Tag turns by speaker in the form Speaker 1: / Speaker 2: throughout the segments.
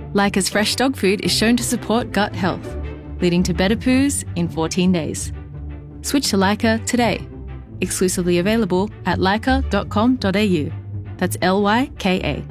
Speaker 1: Leica's fresh dog food is shown to support gut health, leading to better poos in 14 days. Switch to Leica today. Exclusively available at leica.com.au. That's Lyka.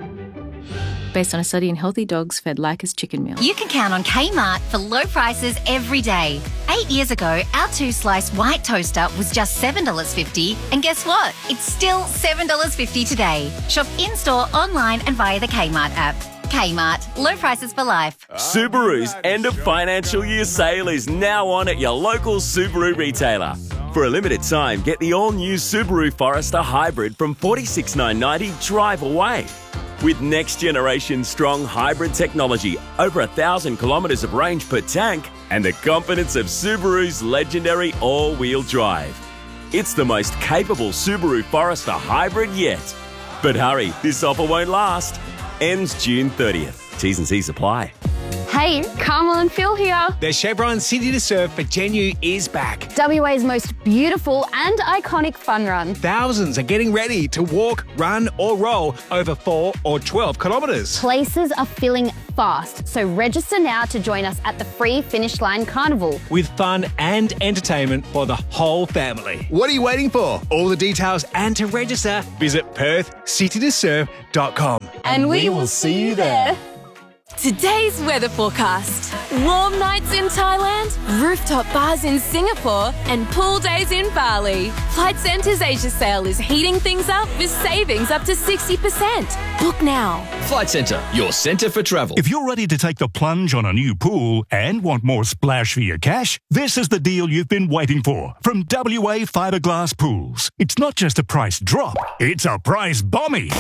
Speaker 1: Based on a study in healthy dogs fed Leica's chicken meal.
Speaker 2: You can count on Kmart for low prices every day. 8 years ago, our 2-slice white toaster was just $7.50. And guess what? It's still $7.50 today. Shop in-store, online and via the Kmart app. Kmart, low prices for life.
Speaker 3: Subaru's end of financial year sale is now on at your local Subaru retailer. For a limited time, get the all-new Subaru Forester Hybrid from $46,990 drive away. With next-generation strong hybrid technology, over 1,000 kilometres of range per tank, and the confidence of Subaru's legendary all-wheel drive. It's the most capable Subaru Forester Hybrid yet. But hurry, this offer won't last. Ends June 30th. T's and C's apply.
Speaker 4: Hey, Carmel and Phil here.
Speaker 5: The Chevron City to Surf for Genu is back.
Speaker 4: WA's most beautiful and iconic fun run.
Speaker 5: Thousands are getting ready to walk, run or roll over 4 or 12 kilometres.
Speaker 4: Places are filling fast, so register now to join us at the free Finish Line Carnival.
Speaker 5: With fun and entertainment for the whole family. What are you waiting for? All the details and to register, visit PerthCityToSurf.com.
Speaker 4: And we will see you there.
Speaker 6: Today's weather forecast. Warm nights in Thailand, rooftop bars in Singapore, and pool days in Bali. Flight Centre's Asia sale is heating things up with savings up to 60%. Book now.
Speaker 7: Flight Centre, your centre for travel.
Speaker 8: If you're ready to take the plunge on a new pool and want more splash for your cash, this is the deal you've been waiting for from WA Fiberglass Pools. It's not just a price drop, it's a price bombie.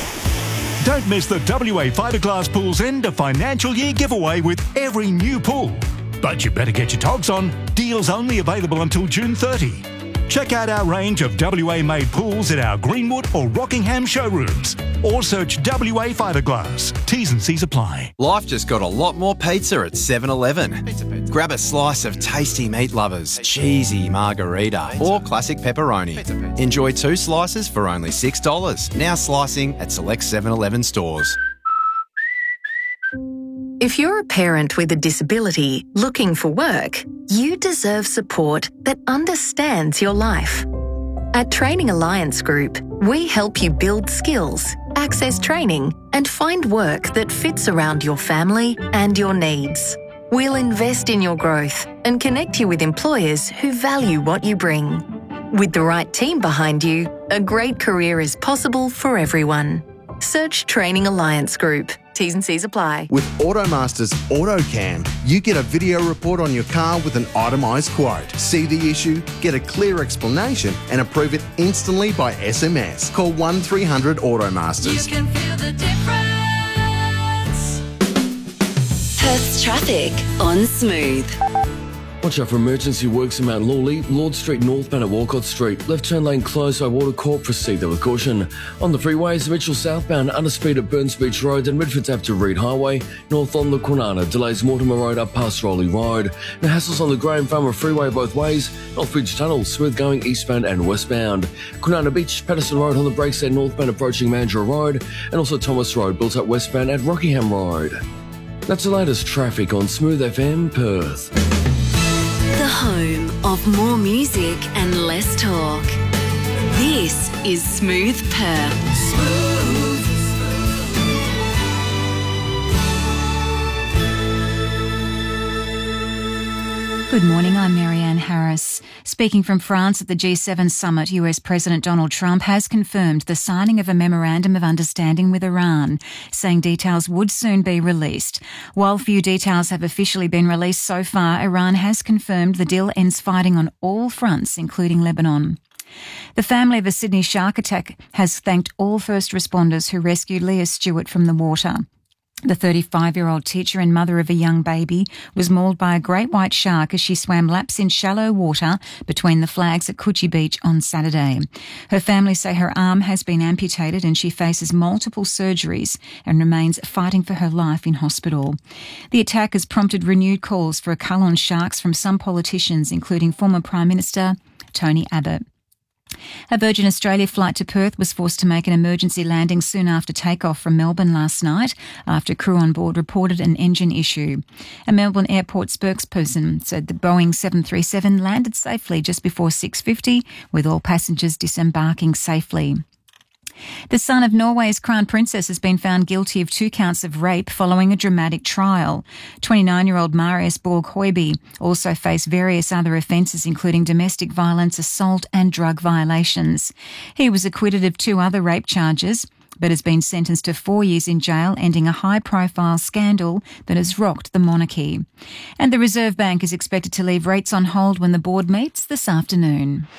Speaker 8: Don't miss the WA Fiberglass Pools end of financial year giveaway with every new pool. But you better get your togs on. Deals only available until June 30. Check out our range of WA-made pools at our Greenwood or Rockingham showrooms. Or search WA Fiberglass. T's and C's apply.
Speaker 9: Life just got a lot more pizza at 7-Eleven. Grab a slice of tasty meat lovers, cheesy margarita or classic pepperoni. Enjoy 2 slices for only $6. Now slicing at select 7-Eleven stores.
Speaker 10: If you're a parent with a disability looking for work, you deserve support that understands your life. At Training Alliance Group, we help you build skills, access training, and find work that fits around your family and your needs. We'll invest in your growth and connect you with employers who value what you bring. With the right team behind you, a great career is possible for everyone. Search Training Alliance Group. T's and C's apply.
Speaker 11: With Automaster's AutoCam, you get a video report on your car with an itemised quote. See the issue, get a clear explanation and approve it instantly by SMS. Call 1300 Automasters.
Speaker 6: You can feel the difference.
Speaker 2: Perth's traffic on Smooth.
Speaker 7: Watch out for emergency works in Mount Lawley, Lord Street northbound at Walcott Street. Left turn lane closed by Watercorp. Proceed there with caution. On the freeways, Mitchell southbound, under speed at Burns Beach Road and Redford's Ave to Reed Highway. North on the Kwinana, delays Mortimer Road up past Rowley Road. No hassles on the Graham Farmer Freeway both ways. Northbridge Tunnel, smooth going eastbound and westbound. Kwinana Beach, Patterson Road on the brakes there northbound approaching Mandurah Road. And also Thomas Road, built up westbound at Rockingham Road. That's the latest traffic on Smooth FM Perth.
Speaker 2: The home of more music and less talk. This is Smooth Perth.
Speaker 12: Good morning, I'm Marianne Harris. Speaking from France at the G7 summit, US President Donald Trump has confirmed the signing of a memorandum of understanding with Iran, saying details would soon be released. While few details have officially been released so far, Iran has confirmed the deal ends fighting on all fronts, including Lebanon. The family of a Sydney shark attack has thanked all first responders who rescued Leah Stewart from the water. The 35-year-old teacher and mother of a young baby was mauled by a great white shark as she swam laps in shallow water between the flags at Coogee Beach on Saturday. Her family say her arm has been amputated and she faces multiple surgeries and remains fighting for her life in hospital. The attack has prompted renewed calls for a cull on sharks from some politicians, including former Prime Minister Tony Abbott. A Virgin Australia flight to Perth was forced to make an emergency landing soon after takeoff from Melbourne last night after crew on board reported an engine issue. A Melbourne airport spokesperson said the Boeing 737 landed safely just before 6:50, with all passengers disembarking safely. The son of Norway's Crown Princess has been found guilty of 2 counts of rape following a dramatic trial. 29-year-old Marius Borg Høiby also faced various other offences, including domestic violence, assault and drug violations. He was acquitted of 2 other rape charges, but has been sentenced to 4 years in jail, ending a high-profile scandal that has rocked the monarchy. And the Reserve Bank is expected to leave rates on hold when the board meets this afternoon.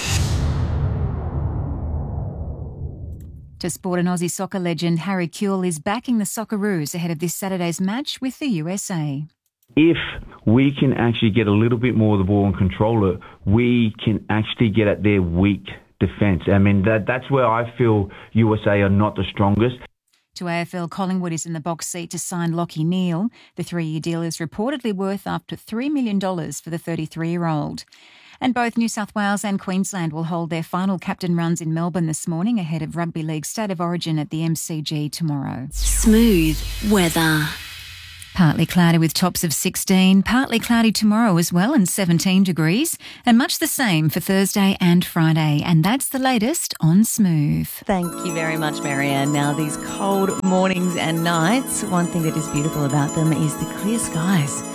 Speaker 12: To sport, an Aussie soccer legend, Harry Kewell, is backing the Socceroos ahead of this Saturday's match with the USA.
Speaker 13: If we can actually get a little bit more of the ball and control it, we can actually get at their weak defence. I mean, that's where I feel USA are not the strongest.
Speaker 12: To AFL, Collingwood is in the box seat to sign Lachie Neale. The 3-year deal is reportedly worth up to $3 million for the 33-year-old. And both New South Wales and Queensland will hold their final captain runs in Melbourne this morning ahead of Rugby League State of Origin at the MCG tomorrow.
Speaker 14: Smooth weather.
Speaker 12: Partly cloudy with tops of 16, partly cloudy tomorrow as well and 17 degrees, and much the same for Thursday and Friday. And that's the latest on Smooth.
Speaker 15: Thank you very much, Marianne. Now, these cold mornings and nights, one thing that is beautiful about them is the clear skies.